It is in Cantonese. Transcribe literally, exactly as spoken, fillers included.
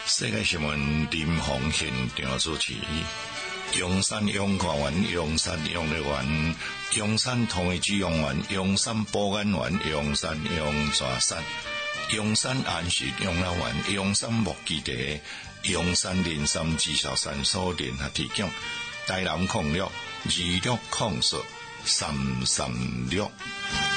世界新闻林鸿现场主持，阳山阳光园、阳山阳乐园、阳山同义之阳园、阳山保安园、阳山阳泉山、阳山安息养老院、阳山木基地、阳山林山技校山所联合提供，台南控六二六控四三三六。